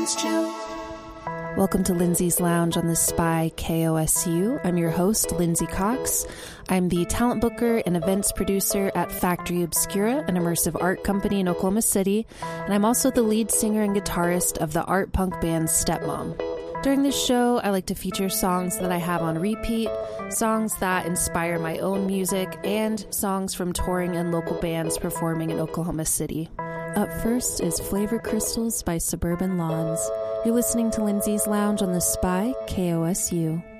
Welcome to Lindsay's Lounge on the Spy KOSU. I'm your host, Lindsay Cox. I'm the talent booker and events producer at Factory Obscura, an immersive art company in Oklahoma City, and I'm also the lead singer and guitarist of the art punk band Stepmom. During this show, I like to feature songs that I have on repeat, songs that inspire my own music, and songs from touring and local bands performing in Oklahoma City. Up first is Flavor Crystals by Suburban Lawns. You're listening to Lindsay's Lounge on the Spy KOSU.